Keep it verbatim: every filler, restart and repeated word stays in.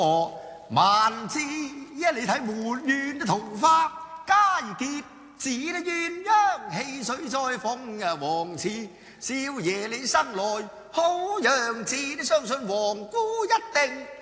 哦，萬之一你睇沒緣的桃花，加以結子的鴛鴦，戲水再鳳啊王慈，少爺你生來好樣子，相信王姑一定。